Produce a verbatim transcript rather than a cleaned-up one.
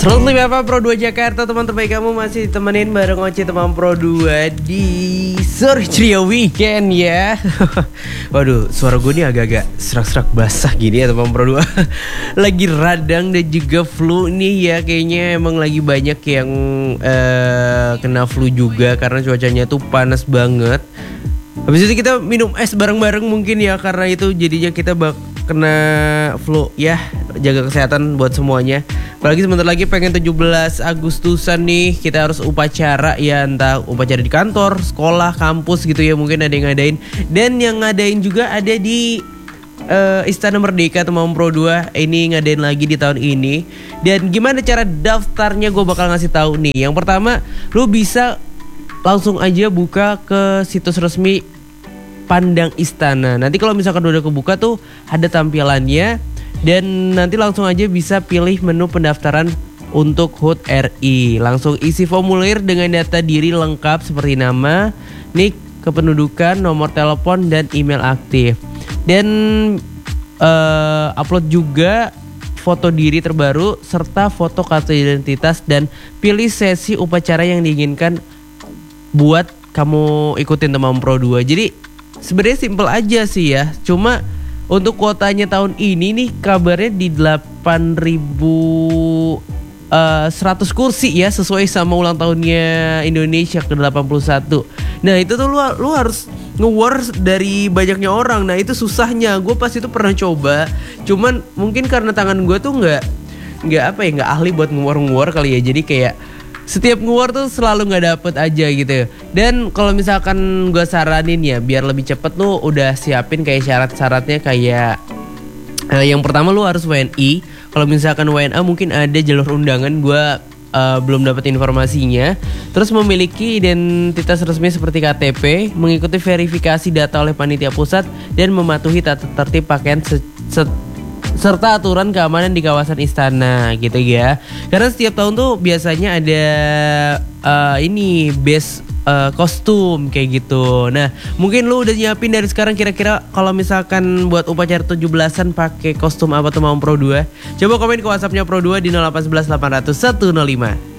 seratus lima apa Pro dua Jakarta, teman terbaik kamu masih temenin bareng Oce teman Pro dua di sore ceria weekend ya. Waduh, suara gue nih agak-agak serak-serak basah gini ya teman Pro dua. Lagi radang dan juga flu nih ya, kayaknya emang lagi banyak yang uh, kena flu juga karena cuacanya tuh panas banget. Habis itu kita minum es bareng-bareng mungkin ya, karena itu jadinya kita bak kena flu ya. Jaga kesehatan buat semuanya. Apalagi sebentar lagi pengen tujuh belas Agustusan nih, kita harus upacara ya, entah upacara di kantor, sekolah, kampus gitu ya, mungkin ada yang ngadain. Dan yang ngadain juga ada di uh, Istana Merdeka teman Pro dua, ini ngadain lagi di tahun ini. Dan gimana cara daftarnya gue bakal ngasih tahu nih. Yang pertama, lu bisa langsung aja buka ke situs resmi Pandang Istana. Nanti kalau misalkan udah kebuka tuh ada tampilannya, dan nanti langsung aja bisa pilih menu pendaftaran untuk H U T R I. Langsung isi formulir dengan data diri lengkap seperti nama, nik, kependudukan, nomor telepon, dan email aktif. Dan uh, upload juga foto diri terbaru serta foto kartu identitas, dan pilih sesi upacara yang diinginkan buat kamu ikutin teman Pro dua. Jadi sebenarnya simple aja sih ya. Cuma untuk kuotanya tahun ini nih kabarnya di delapan ribu seratus kursi ya, sesuai sama ulang tahunnya Indonesia ke delapan puluh satu. Nah itu tuh lu, lu harus nge-war dari banyaknya orang. Nah itu susahnya. Gue pas itu pernah coba, cuman mungkin karena tangan gue tuh gak, gak apa ya, gak ahli buat nge-war-nge-war kali ya. Jadi kayak setiap nge-war tuh selalu gak dapet aja gitu. Dan kalau misalkan gue saranin ya, biar lebih cepet lu udah siapin kayak syarat-syaratnya. Kayak uh, yang pertama lu harus W N I. Kalau misalkan W N A mungkin ada jalur undangan, gue uh, belum dapat informasinya. Terus memiliki identitas resmi seperti K T P, mengikuti verifikasi data oleh panitia pusat, dan mematuhi tata tertib pakaian se- se- serta aturan keamanan di kawasan istana gitu ya. Karena setiap tahun tuh biasanya ada uh, ini base uh, kostum kayak gitu. Nah mungkin lu udah nyiapin dari sekarang, kira-kira kalau misalkan buat upacara tujuh belasan pakai kostum apa tuh mau Pro dua? Coba komen ke WhatsAppnya Pro dua di nol delapan satu satu delapan nol nol satu nol lima.